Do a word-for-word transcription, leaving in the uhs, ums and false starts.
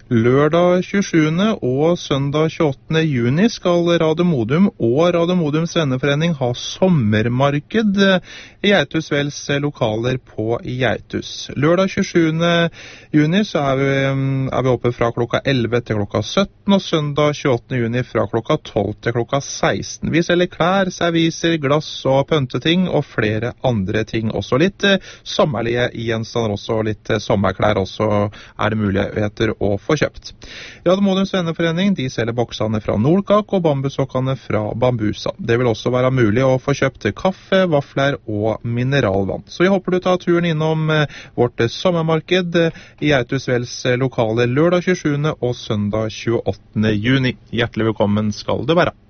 Lørdag tjuesjuende og søndag tjueåttende juni skal Radio Modum og Radio Modums venneforening ha sommermarked i Geitus Vels lokaler på Geitus. Lørdag tjuesjuende juni så er vi, er vi oppe fra klokka elleve til klokka sytten, og søndag tjueåttende juni fra klokka tolv til klokka seksten. Vi selger klær, serviser, glass og pønteting og flere andre ting. Også litt sommerlige gjenstander, også litt sommerklær, også er det muligheter å få kjøpt. Radio Modums venneforening, de selger boksene fra Nordkak og bambusokkene fra Bambusa. Det vil også være mulig å få kjøpt kaffe, vafler og mineralvann. Så jeg håper du tar turen innom vårt sommermarked i Geitus Vels lokale lørdag tjuesjuende og søndag tjueåttende juni. Hjertelig velkommen skal det være.